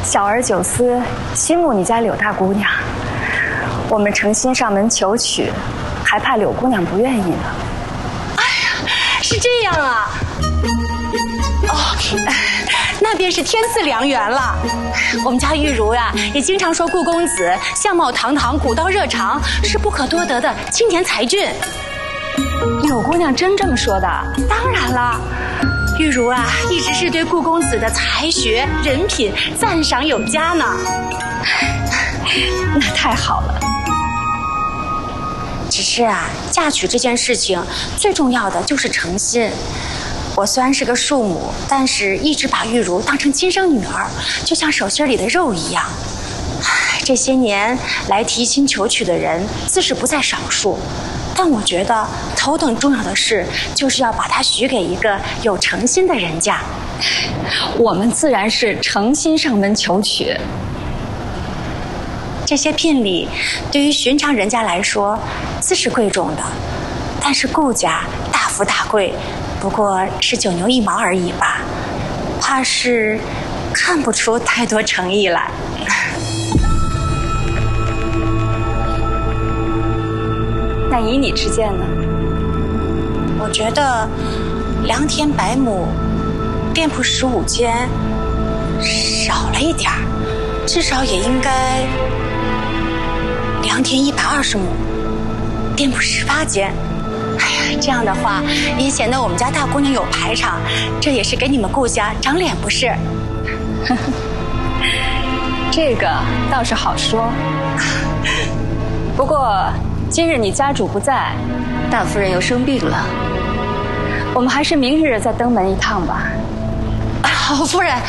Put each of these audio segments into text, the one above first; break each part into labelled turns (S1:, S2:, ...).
S1: 小儿久思，心慕你家柳大姑娘。我们诚心上门求娶，还怕柳姑娘不愿意呢。
S2: 哎呀，是这样啊！哦，那便是天赐良缘了。我们家玉茹呀，也经常说顾公子相貌堂堂，古道热肠，是不可多得的青年才俊。
S1: 柳姑娘真这么说的？
S2: 当然了。玉茹啊，一直是对顾公子的才学、人品赞赏有加呢。
S1: 那太好了。
S2: 只是啊，嫁娶这件事情最重要的就是诚心。我虽然是个庶母，但是一直把玉茹当成亲生女儿，就像手心里的肉一样。这些年来提亲求娶的人自是不在少数。但我觉得头等重要的事就是要把她许给一个有诚心的人家。
S1: 我们自然是诚心上门求娶。
S2: 这些聘礼对于寻常人家来说自是贵重的，但是顾家大富大贵，不过是9牛1毛而已吧，怕是看不出太多诚意来。
S1: 那以你之见呢？
S2: 我觉得良田100亩，店铺15间，少了一点儿，至少也应该良田120亩，店铺18间。哎呀，这样的话也显得我们家大姑娘有排场，这也是给你们顾家长脸不是？
S1: 这个倒是好说。不过今日你家主不在，大夫人又生病了，我们还是明日再登门一趟吧。
S2: 夫人，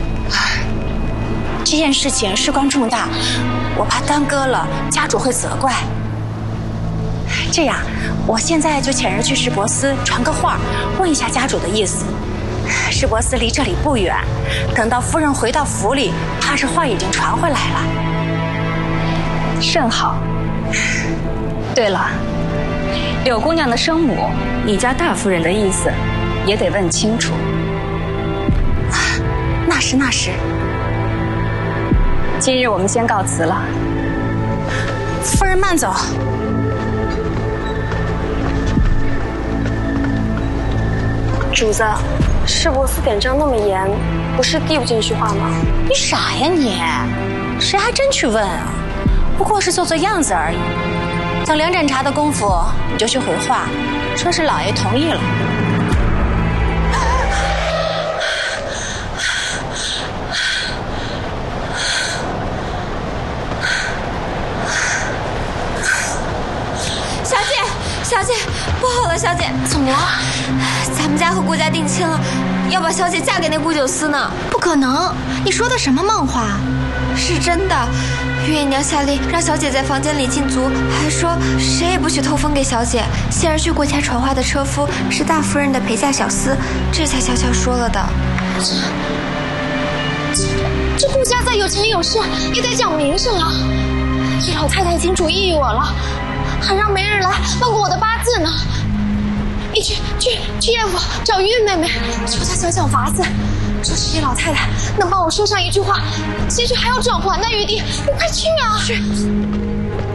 S2: 这件事情事关重大，我怕耽搁了家主会责怪。这样，我现在就遣人去市舶司传个话，问一下家主的意思。市舶司离这里不远，等到夫人回到府里，怕是话已经传回来了。
S1: 甚好。对了，柳姑娘的生母，你家大夫人的意思也得问清楚。
S2: 那是。
S1: 今日我们先告辞了。
S2: 夫人慢走。
S3: 主子，市舶司典章那么严，不是递不进去话吗？
S2: 你傻呀你，谁还真去问啊？不过是做做样子而已。等2盏茶的功夫，你就去回话，说是老爷同意了。
S4: 小姐，不好了，小姐，
S2: 怎么了？
S4: 咱们家和顾家定亲了，要把小姐嫁给那顾九思呢。
S5: 不可能，你说的什么梦话？
S4: 是真的，月姨娘下令让小姐在房间里禁足，还说谁也不许透风给小姐。幸而去顾家传话的车夫是大夫人的陪嫁小厮，这才悄悄说了的。
S3: 这顾家再有钱有势，也得讲名声啊！叶老太太已经主意于我了，还让媒人来问过我的八字呢。你去叶府找玉妹妹，求她想法子，说是叶老太太能帮我说上一句话，兴许还有转圜的余地。你快去啊！是。